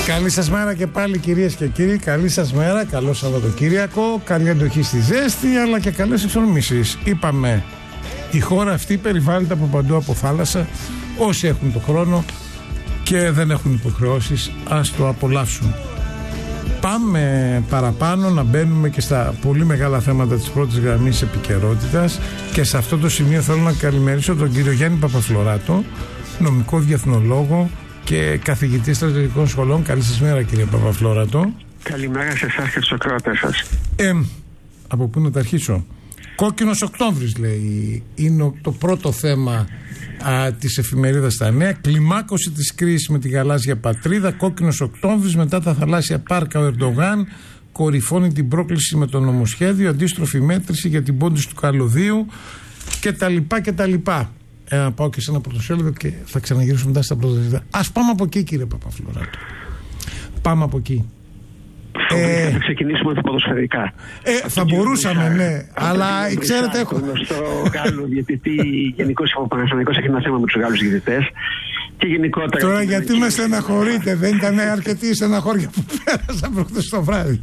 Καλή σας μέρα και πάλι, κυρίες και κύριοι. Καλή σας μέρα, καλό Σαββατοκύριακο. Καλή αντοχή στη ζέστη, αλλά και καλές εξορμήσεις. Είπαμε, η χώρα αυτή περιβάλλεται από παντού από θάλασσα. Όσοι έχουν το χρόνο και δεν έχουν υποχρεώσεις, ας το απολαύσουν. Πάμε παραπάνω να μπαίνουμε και στα πολύ μεγάλα θέματα της πρώτης γραμμής επικαιρότητας, και σε αυτό το σημείο θέλω να καλημερίσω τον κύριο Γιάννη Παπαφλωράτο, νομικό διεθνολόγο και καθηγητή στρατιωτικών σχολών. Καλή σας μέρα, κύριε Παπαφλωράτο. Καλημέρα σε εσάς και στους ακροατές σας. Από πού να τα αρχίσω? Κόκκινος Οκτώβρης, λέει, είναι το πρώτο θέμα της εφημερίδας Τα Νέα. Κλιμάκωση της κρίσης με τη γαλάζια πατρίδα. Κόκκινος Οκτώβρης, μετά τα θαλάσσια πάρκα ο Ερντογάν κορυφώνει την πρόκληση με το νομοσχέδιο, αντίστροφη μέτρηση για την πόντιση του καλωδίου κτλ. Πάω και σε ένα πρωτοσέλιδο και θα ξαναγυρίσουμε μετά στα πρωτοσέλιδα. Ας πάμε από εκεί, κύριε Παπαφλωράτο. Πάμε από εκεί. Θα ξεκινήσουμε από ποδοσφαιρικά. Θα μπορούσαμε, ναι. Αλλά ξέρετε, έχω. Γνωστό Γάλλο διαιτητή, γενικός ο Παναθηναϊκός έχει ένα θέμα με τους Γάλλους διαιτητές. Και γενικότερα. Τώρα γιατί με στεναχωρείτε? Δεν ήταν αρκετή η στεναχώρια που πέρασα προχθές το βράδυ.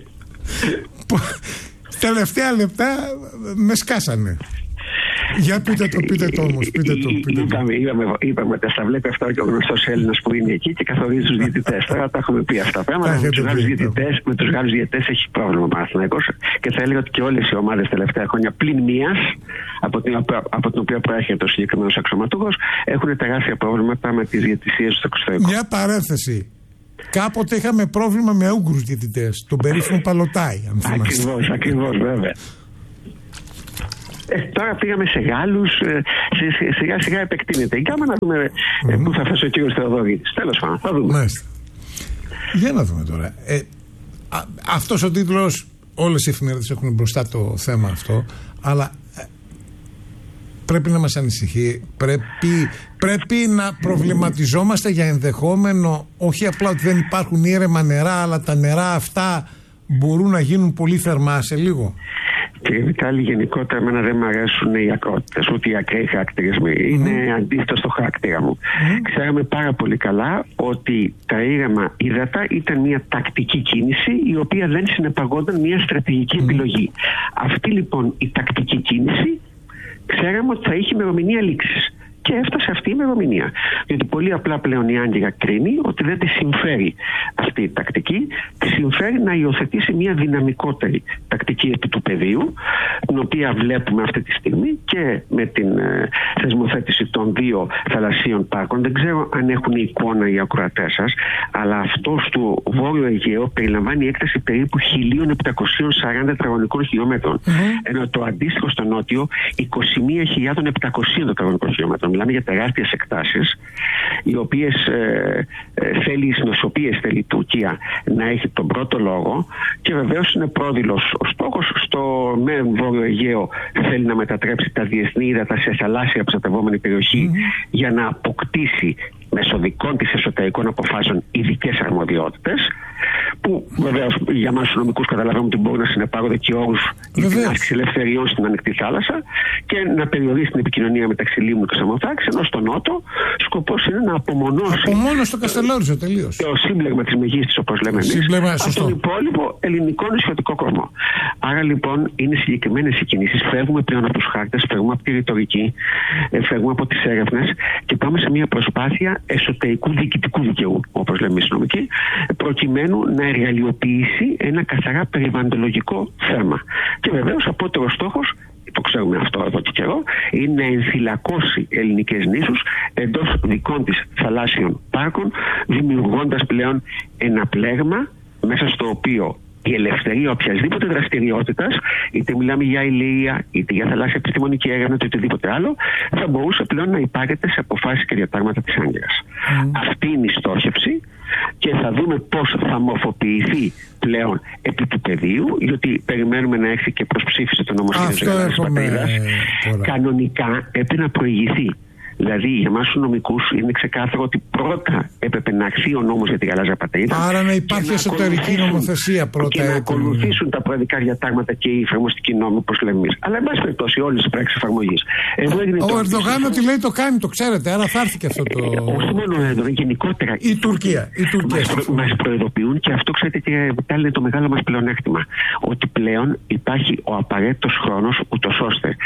Τελευταία λεπτά με σκάσανε. Για πείτε το όμως. Είπαμε τα βλέπει αυτά και ο γνωστός Έλληνας που είναι εκεί και καθορίζει τους διαιτητές. Τώρα τα έχουμε πει αυτά πράγματα. Με τους Γάλλους διαιτητές έχει πρόβλημα ο Παναθηναϊκός, και θα έλεγα ότι και όλες οι ομάδες τελευταία χρόνια πλην μίας, από την οποία προέρχεται ο συγκεκριμένος αξιωματούχος, έχουν τεράστια προβλήματα με τις διαιτησίες στο εξωτερικό. Μια παρένθεση. Κάποτε είχαμε πρόβλημα με Ούγγρους διαιτητές, τον περίφημο Παλωτάι, αν θυμάστε. Ακριβώς, βέβαια. Τώρα πήγαμε σε Γάλλους, σιγά σιγά επεκτείνεται. Κάμε να δούμε πού θα φτάσει ο κύριος Θεοδωρίδης. Τέλος πάντων, θα δούμε. Μάλιστα. Για να δούμε τώρα. Αυτός ο τίτλος, όλες οι εφημερίδες έχουν μπροστά το θέμα αυτό, αλλά πρέπει να μας ανησυχεί. Πρέπει να προβληματιζόμαστε για ενδεχόμενο, όχι απλά ότι δεν υπάρχουν ήρεμα νερά, αλλά τα νερά αυτά μπορούν να γίνουν πολύ θερμά σε λίγο. Κύριε Βιτάλη, γενικότερα εμένα δεν μου αρέσουν οι ακρότητες, ούτε οι ακραίοι χαρακτηρισμοί. Είναι αντίθετο στο χαρακτήρα μου. Ξέραμε πάρα πολύ καλά ότι τα ήρεμα ύδατα ήταν μια τακτική κίνηση, η οποία δεν συνεπαγόταν μια στρατηγική επιλογή. Αυτή λοιπόν η τακτική κίνηση ξέραμε ότι θα είχε ημερομηνία λήξης. Και έφτασε αυτή η ημερομηνία. Διότι πολύ απλά πλέον η Άγκυρα κρίνει ότι δεν τη συμφέρει αυτή η τακτική, τη συμφέρει να υιοθετήσει μια δυναμικότερη τακτική επί του πεδίου, την οποία βλέπουμε αυτή τη στιγμή και με την θεσμοθέτηση των 2 θαλασσίων πάρκων. Δεν ξέρω αν έχουν εικόνα οι ακροατές σας, αλλά αυτό του Βόρειο Αιγαίου περιλαμβάνει έκταση περίπου 1.740 τετραγωνικών χιλιόμετρων. Ενώ το αντίστοιχο στο νότιο 21.700 τετραγωνικών χιλιόμετρων. Μιλάμε για τεράστιες εκτάσεις, οι οποίες στις οποίες θέλει η Τουρκία να έχει τον πρώτο λόγο, και βεβαίως είναι πρόδειλος ο στόχος. Στο Βόρειο Αιγαίο θέλει να μετατρέψει τα διεθνή ύδατα σε θαλάσσια προστατευόμενη περιοχή για να αποκτήσει μέσω δικών της εσωτερικών αποφάσεων ειδικές αρμοδιότητες, που βεβαίως για εμάς τους νομικούς καταλαβαίνουμε ότι μπορούν να συνεπάγονται και όρους για την άσκηση ελευθεριών στην ανοιχτή θάλασσα και να περιορίσει την επικοινωνία μεταξύ Λίμνου και Σαμοθράκης, ενώ στο νότο σκοπός είναι να απομονώσει το Καστελόριζο τελείως. Το σύμπλεγμα της Μεγίστης, όπως λέμε εμείς, από τον υπόλοιπο ελληνικό νησιωτικό κορμό. Άρα λοιπόν είναι συγκεκριμένες οι κινήσεις. Φεύγουμε πλέον από τους χάρτες, φεύγουμε από τη ρητορική, φεύγουμε από τις έρευνες και πάμε σε μια προσπάθεια εσωτερικού διοικητικού δικαιού, όπως λέμε οι νομικοί, προκειμένου να εργαλειοποιήσει ένα καθαρά περιβαλλοντολογικό θέμα. Και βεβαίως απότερος στόχος, το ξέρουμε αυτό εδώ και καιρό, είναι να ενθυλακώσει ελληνικές νήσους εντός δικών της θαλάσσιων πάρκων, δημιουργώντας πλέον ένα πλέγμα μέσα στο οποίο η ελευθερία οποιασδήποτε δραστηριότητας, είτε μιλάμε για ηλία, είτε για θαλάσσια επιστημονική έρευνα, είτε οτιδήποτε άλλο, θα μπορούσε πλέον να υπάγεται σε αποφάσεις και διατάγματα της Άγκυρας. Αυτή είναι η στόχευση, και θα δούμε πώς θα μορφοποιηθεί πλέον επί του πεδίου, γιατί περιμένουμε να έρθει και προς ψήφιση το νομοσχέδιο της Πατρίδας. Κανονικά έπρεπε να προηγηθεί Δηλαδή, για εμάς τους νομικούς είναι ξεκάθαρο ότι πρώτα έπρεπε να αρθεί ο νόμος για τη γαλάζια πατρίδα. Άρα να υπάρχει εσωτερική νομοθεσία πρώτα. Και να ακολουθήσουν τα προεδρικά διατάγματα και οι εφαρμοστικοί νόμοι, όπως λέμε εμείς. Αλλά, εν πάση περιπτώσει, όλες τις πράξεις εφαρμογής. Ο Ερντογάν ό,τι λέει το κάνει, το ξέρετε. Άρα θα έρθει και αυτό το. Όχι μόνο ο Ερντογάν, γενικότερα. Η Τουρκία. Μας προειδοποιούν και αυτό, ξέρετε, κύριε Βιτάλη, είναι το μεγάλο μας πλεονέκτημα. Ότι πλέον υπάρχει ο απαραίτητος χρόνος, ούτως ώστε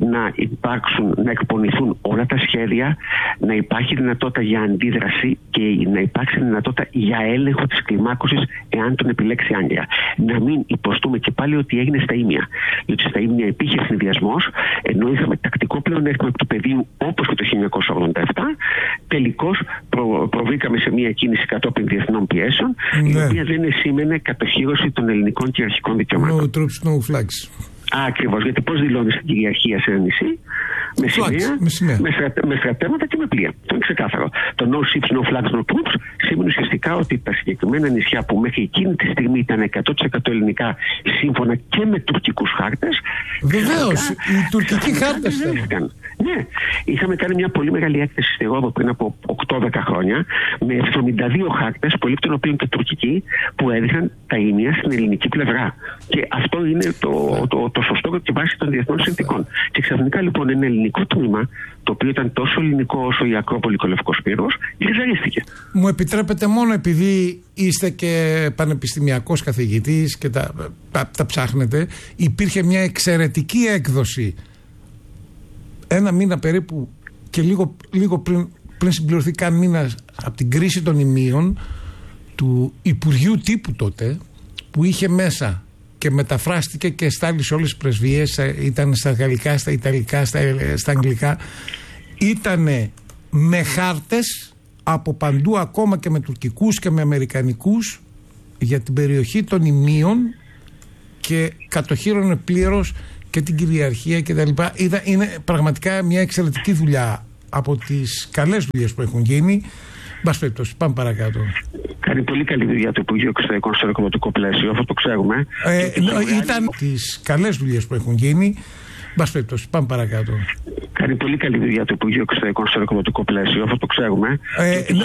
να εκπονηθούν όλα τα σχέδια, να υπάρχει δυνατότητα για αντίδραση και να υπάρξει δυνατότητα για έλεγχο της κλιμάκωσης, εάν τον επιλέξει άγκυρα. Να μην υποστούμε και πάλι ότι έγινε στα ίμια. Διότι στα ίμια υπήρχε συνδυασμός, ενώ είχαμε τακτικό πλεονέκτημα του πεδίου όπως και το 1987, τελικώς προβήκαμε σε μια κίνηση κατόπιν διεθνών πιέσεων, η οποία δεν σήμαινε κατοχύρωση των ελληνικών κυριαρχικών δικαιωμάτων. No troops, no flags. Ακριβώς, γιατί πώς δηλώνεις την κυριαρχία σε ένα νησί? Με σημαία, με στρατεύματα και με πλοία. Αυτό είναι ξεκάθαρο. Το no ships, no flags, no troops σημαίνει ουσιαστικά ότι τα συγκεκριμένα νησιά που μέχρι εκείνη τη στιγμή ήταν 100% ελληνικά, σύμφωνα και με τουρκικούς χάρτες. Βεβαίως, οι τουρκικοί χάρτες. Ναι, είχαμε κάνει μια πολύ μεγάλη έκθεση στη Ρόδο πριν από 8-10 χρόνια με 72 χάρτες, πολλοί των οποίων και τουρκικοί, που έδειχναν τα ίμια στην ελληνική πλευρά. Και αυτό είναι το σωστό και βάση των διεθνών συνθήκων. Και ξαφνικά λοιπόν ένα ελληνικό τμήμα, το οποίο ήταν τόσο ελληνικό όσο η Ακρόπολη και ο Λευκός Πύργος, γυριζαρίστηκε. Μου επιτρέπετε, μόνο επειδή είστε και πανεπιστημιακός καθηγητής και τα ψάχνετε, υπήρχε μια εξαιρετική έκδοση ένα μήνα περίπου και λίγο πριν συμπληρωθεί καν μήνας από την κρίση των ημείων του Υπουργείου Τύπου τότε, που είχε μέσα και μεταφράστηκε και στάλει σε όλες τις πρεσβείες, ήταν στα γαλλικά, στα ιταλικά, στα αγγλικά, ήτανε με χάρτες από παντού, ακόμα και με τουρκικούς και με αμερικανικούς, για την περιοχή των ημείων, και κατοχύρωνε πλήρως και την κυριαρχία κτλ. Είναι πραγματικά μια εξαιρετική δουλειά, από τις καλές δουλειές που έχουν γίνει. Μπας περιπτώσει, πάμε παρακάτω. Κάνει πολύ καλή δουλειά το Υπουργείο Εξωτερικών στο οικονομικό πλαίσιο, αυτό το ξέρουμε. Ήταν τις καλές δουλειές που έχουν γίνει. Μπας περιπτώσει, πάμε παρακάτω. Κάνει πολύ καλή δουλειά το Υπουργείο Εξωτερικών στο οικονομικό πλαίσιο, αυτό το ξέρουμε.